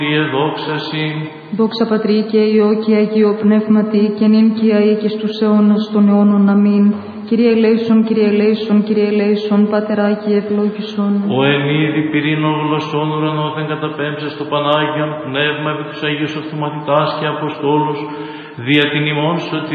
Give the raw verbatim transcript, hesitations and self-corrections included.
Κύριε δόξαση. Δόξα Πατρί και Υιό και Αγίο Πνεύματι και νυν και αεί και στους αιώνας των αιώνων. Αμήν. Κύριε ελέησον, Κύριε ελέησον, Κύριε ελέησον, Πατεράκι ευλόγησον. Ο ενίδη πυρήνων γλωσσών ουρανόθεν καταπέμψε στο Πανάγιον Πνεύμα επί τους Αγίους Αυτομαθητάς και Αποστόλους, δια την ημών σωτηρία